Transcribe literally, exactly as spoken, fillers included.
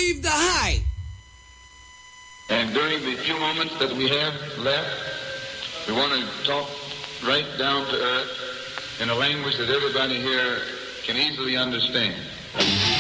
leave the high. And during the few moments that we have left, we want to talk right down to earth in a language that everybody here can easily understand.